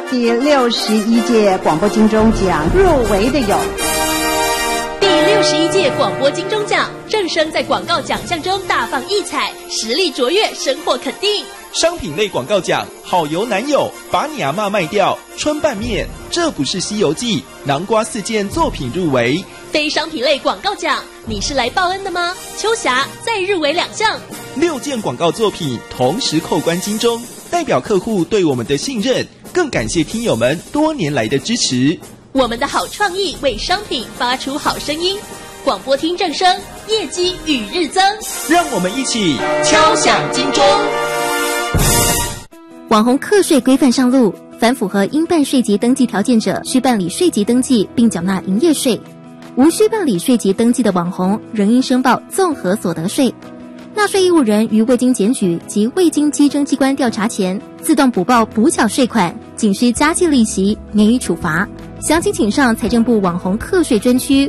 第61届广播金钟奖入围的有第61届广播金钟奖，正声在广告奖项中大放异彩，实力卓越，收获肯定。 商品类广告奖，好油男友，把你阿嬷卖掉，春拌面，这不是西游记，南瓜4件作品入围。 非商品类广告奖，你是来报恩的吗？秋霞再入围2项 ，6件广告作品同时扣关金钟，代表客户对我们的信任，更感谢听友们多年来的支持。 我们的好创意为商品发出好声音，广播厅正声，业绩与日增。 让我们一起敲响金钟。 网红课税规范上路，凡符合应办税籍登记条件者，需办理税籍登记并缴纳营业税；无需办理税籍登记的网红，仍应申报综合所得税。纳税义务人于未经检举及未经稽征机关调查前，自动补报补缴税款，仅需加计利息，免予处罚。详情请上财政部网红课税专区